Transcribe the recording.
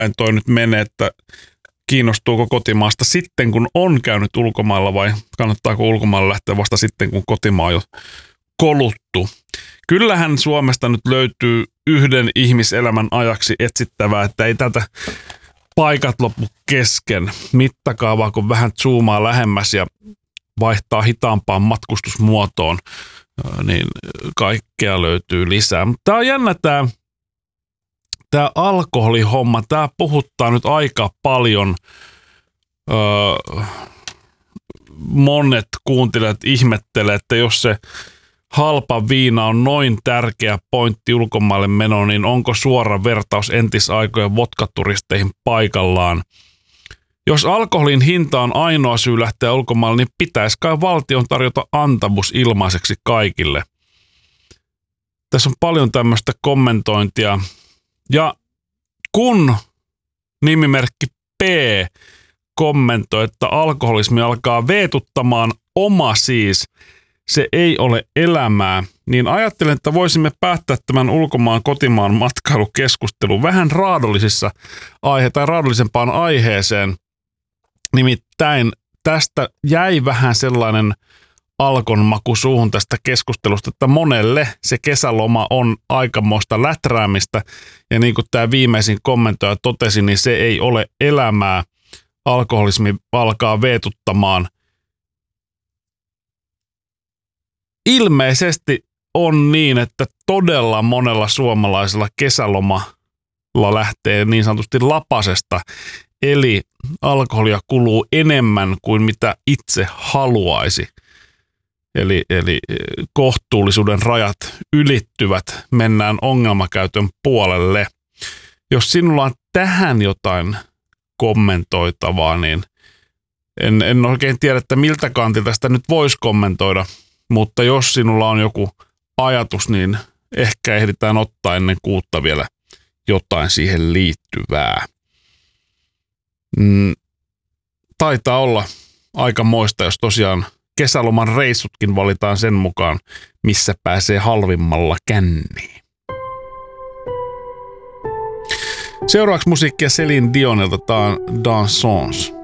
päin toi nyt menee, että kiinnostuuko kotimaasta sitten, kun on käynyt ulkomailla vai kannattaako ulkomailla lähteä vasta sitten, kun kotimaa on jo koluttu. Kyllähän Suomesta nyt löytyy yhden ihmiselämän ajaksi etsittävää, että ei tätä paikat loppu kesken. Mittakaavaa, kun vähän zoomaa lähemmäs ja vaihtaa hitaampaan matkustusmuotoon, niin kaikkea löytyy lisää. Mutta tää on jännä tää alkoholihomma. Tää puhuttaa nyt aika paljon. Monet kuuntelijat ihmettelee, että jos se halpa viina on noin tärkeä pointti ulkomaille meno, niin onko suora vertaus entisaikojen vodkaturisteihin paikallaan? Jos alkoholin hinta on ainoa syy lähteä ulkomaille, niin pitäisi kai valtion tarjota antamus ilmaiseksi kaikille. Tässä on paljon tämmöistä kommentointia. Ja kun nimimerkki P kommentoi, että alkoholismi alkaa veetuttamaan oma siis, se ei ole elämää, niin ajattelen, että voisimme päättää tämän ulkomaan kotimaan matkailukeskustelun vähän raadollisempaan aiheeseen. Nimittäin tästä jäi vähän sellainen alkon maku suuhun tästä keskustelusta, että monelle se kesäloma on aikamoista läträämistä. Ja niin kuin tämä viimeisin kommentoija totesi, niin se ei ole elämää. Alkoholismi alkaa veetuttamaan. Ilmeisesti on niin, että todella monella suomalaisella kesälomalla lähtee niin sanotusti lapasesta. Eli alkoholia kuluu enemmän kuin mitä itse haluaisi. Eli kohtuullisuuden rajat ylittyvät, mennään ongelmakäytön puolelle. Jos sinulla on tähän jotain kommentoitavaa, niin en oikein tiedä, että miltä kantilta sitä nyt voisi kommentoida, mutta jos sinulla on joku ajatus, niin ehkä ehditään ottaa ennen 6 vielä jotain siihen liittyvää. Taitaa olla aika moista, jos tosiaan kesäloman reissutkin valitaan sen mukaan, missä pääsee halvimmalla känniin. Seuraavaksi musiikkia Céline Dionilta, tämä on Dansons.